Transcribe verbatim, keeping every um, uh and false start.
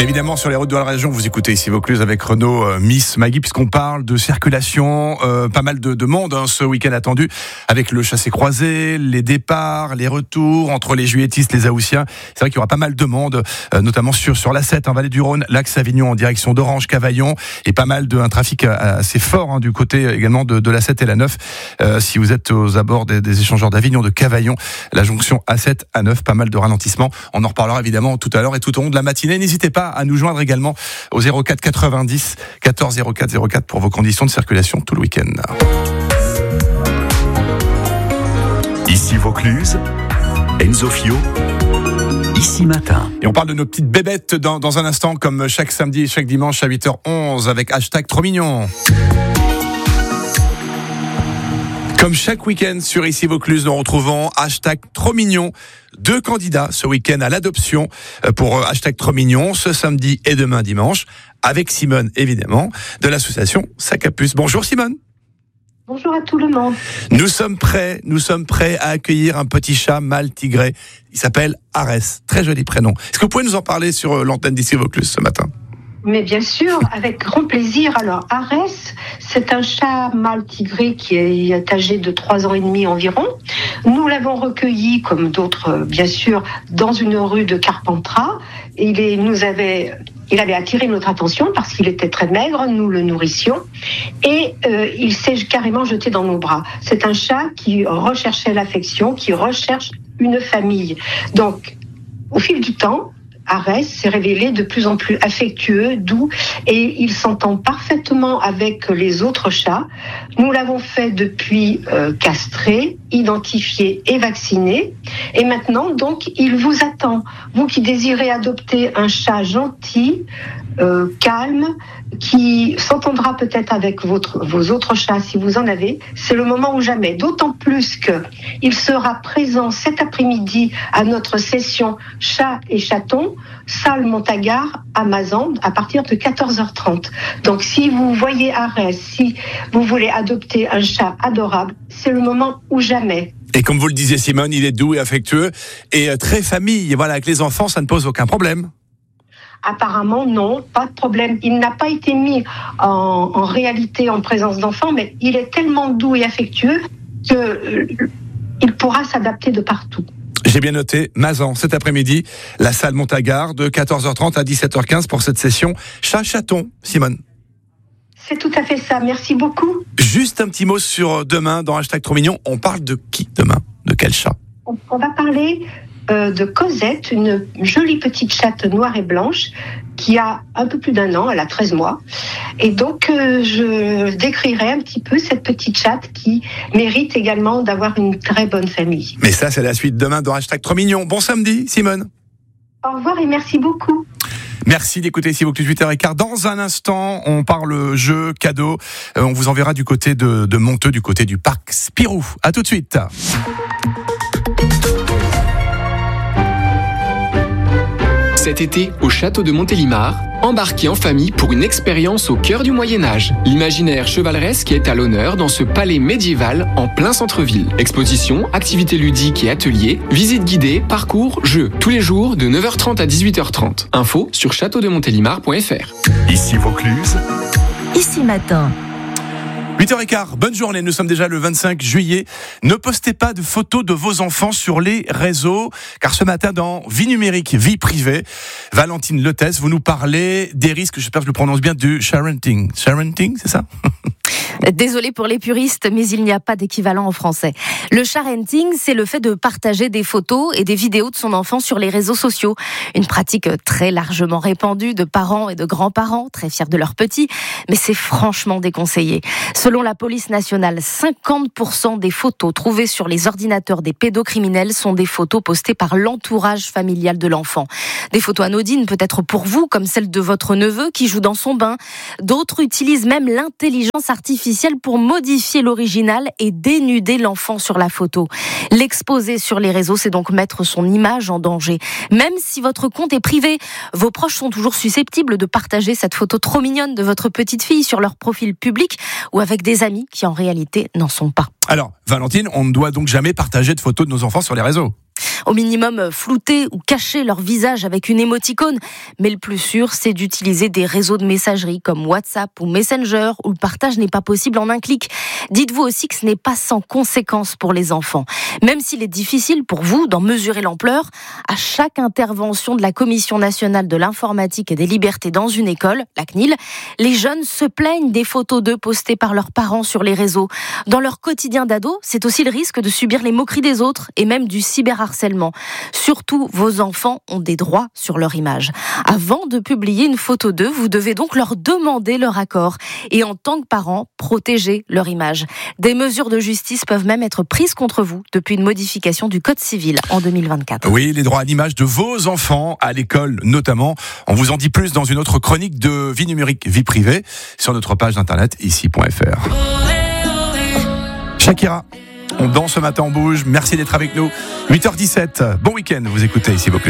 Évidemment, sur les routes de la région, vous écoutez ici Vaucluse avec Renaud, euh, Miss Maggie, puisqu'on parle de circulation, euh, pas mal de, de monde hein, ce week-end attendu, avec le chassé-croisé, les départs, les retours entre les juilletistes, les Haussiens. C'est vrai qu'il y aura pas mal de monde, euh, notamment sur sur l'A sept, en Vallée du Rhône, l'axe Avignon en direction d'Orange, Cavaillon, et pas mal de un trafic assez fort hein, du côté également de, de l'A sept et l'A neuf. Euh, si vous êtes aux abords des, des échangeurs d'Avignon, de Cavaillon, la jonction A sept, A neuf, pas mal de ralentissements. On en reparlera évidemment tout à l'heure et tout au long de la matinée. N'hésitez pas à nous joindre également au zéro quatre quatre-vingt-dix quatorze zéro quatre zéro quatre pour vos conditions de circulation tout le week-end. Ici Vaucluse, Enzo Fio, Ici Matin. Et on parle de nos petites bébêtes dans, dans un instant, comme chaque samedi et chaque dimanche à huit heures onze avec hashtag trop mignon. Comme chaque week-end sur Ici Vaucluse, nous retrouvons hashtag trop mignon. Deux candidats ce week-end à l'adoption pour hashtag trop mignon ce samedi et demain dimanche avec Simone évidemment de l'association Sac à Puce. Bonjour Simone. Bonjour à tout le monde. Nous sommes prêts, nous sommes prêts à accueillir un petit chat mâle tigré. Il s'appelle Arès. Très joli prénom. Est-ce que vous pouvez nous en parler sur l'antenne d'Ici Vaucluse ce matin ? Mais bien sûr, avec grand plaisir. Alors, Arès, c'est un chat mâle tigré qui est âgé de trois ans et demi environ. Nous l'avons recueilli, comme d'autres, bien sûr, dans une rue de Carpentras. Il est, nous avait, il avait attiré notre attention parce qu'il était très maigre, nous le nourrissions. Et euh, il s'est carrément jeté dans nos bras. C'est un chat qui recherchait l'affection, qui recherche une famille. Donc, au fil du temps, Arès s'est révélé de plus en plus affectueux, doux, et il s'entend parfaitement avec les autres chats. Nous l'avons fait depuis euh, castré, identifié et vacciné. Et maintenant, donc, il vous attend. Vous qui désirez adopter un chat gentil, euh, calme, qui s'entendra peut-être avec votre, vos autres chats si vous en avez, c'est le moment ou jamais. D'autant plus qu'il sera présent cet après-midi à notre session chat et chaton, salle Montagard à Mazan, à partir de quatorze heures trente. Donc si vous voyez Arès, si vous voulez adopter un chat adorable, c'est le moment ou jamais. Et comme vous le disiez Simone, il est doux et affectueux et très famille. Voilà, avec les enfants, ça ne pose aucun problème. Apparemment, non, pas de problème. Il n'a pas été mis en, en réalité en présence d'enfants, mais il est tellement doux et affectueux qu'il euh, pourra s'adapter de partout. J'ai bien noté, Mazan, cet après-midi, la salle Montagard de quatorze heures trente à dix-sept heures quinze pour cette session chat-chaton. Simone. C'est tout à fait ça, merci beaucoup. Juste un petit mot sur demain dans hashtag trop mignon. On parle de qui demain ? De quel chat ? On, on va parler euh, de Cosette, une jolie petite chatte noire et blanche qui a un peu plus d'un an, elle a treize mois. Et donc, euh, je décrirai un petit peu cette petite chatte qui mérite également d'avoir une très bonne famille. Mais ça, c'est la suite demain dans hashtag trop mignon. Bon samedi, Simone. Au revoir et merci beaucoup. Merci d'écouter ici Vaucluse huit heures quinze. Dans un instant, on parle jeu, cadeau. Euh, on vous enverra du côté de, de Monteux, du côté du parc Spirou. À tout de suite. Cet été, au château de Montélimar, embarquez en famille pour une expérience au cœur du Moyen-Âge. L'imaginaire chevaleresque est à l'honneur dans ce palais médiéval en plein centre-ville. Exposition, activités ludiques et ateliers, visites guidées, parcours, jeux. Tous les jours de neuf heures trente à dix-huit heures trente. Info sur château de montélimar point f r. Ici Vaucluse, Ici Matin. huit heures quinze, bonne journée, nous sommes déjà le vingt-cinq juillet. Ne postez pas de photos de vos enfants sur les réseaux, car ce matin dans Vie numérique, vie privée, Valentine Lettès, vous nous parlez des risques, j'espère que je le prononce bien, du sharenting. Sharenting, c'est ça ? Désolé pour les puristes, mais il n'y a pas d'équivalent en français. Le sharenting, c'est le fait de partager des photos et des vidéos de son enfant sur les réseaux sociaux. Une pratique très largement répandue de parents et de grands-parents, très fiers de leurs petits, mais c'est franchement déconseillé. Selon la police nationale, cinquante pour cent des photos trouvées sur les ordinateurs des pédocriminels sont des photos postées par l'entourage familial de l'enfant. Des photos anodines peut-être pour vous, comme celle de votre neveu qui joue dans son bain. D'autres utilisent même l'intelligence artificielle pour modifier l'original et dénuder l'enfant sur la photo. L'exposer sur les réseaux, c'est donc mettre son image en danger. Même si votre compte est privé, vos proches sont toujours susceptibles de partager cette photo trop mignonne de votre petite fille sur leur profil public ou avec des amis qui en réalité n'en sont pas. Alors, Valentine, on ne doit donc jamais partager de photos de nos enfants sur les réseaux. Au minimum, flouter ou cacher leur visage avec une émoticône. Mais le plus sûr, c'est d'utiliser des réseaux de messagerie comme WhatsApp ou Messenger où le partage n'est pas possible en un clic. Dites-vous aussi que ce n'est pas sans conséquences pour les enfants. Même s'il est difficile pour vous d'en mesurer l'ampleur, à chaque intervention de la Commission nationale de l'informatique et des libertés dans une école, la C N I L, les jeunes se plaignent des photos d'eux postées par leurs parents sur les réseaux. Dans leur quotidien d'ado, c'est aussi le risque de subir les moqueries des autres et même du cyberharcèlement. Surtout, vos enfants ont des droits sur leur image. Avant de publier une photo d'eux, vous devez donc leur demander leur accord et en tant que parent, protéger leur image. Des mesures de justice peuvent même être prises contre vous depuis une modification du Code civil en deux mille vingt-quatre. Oui, les droits à l'image de vos enfants, à l'école notamment. On vous en dit plus dans une autre chronique de Vie numérique, vie privée, sur notre page d'internet ici point f r. Shakira, on danse ce matin, on bouge. Merci d'être avec nous. huit heures dix-sept, bon week-end, vous écoutez Ici Vaucluse.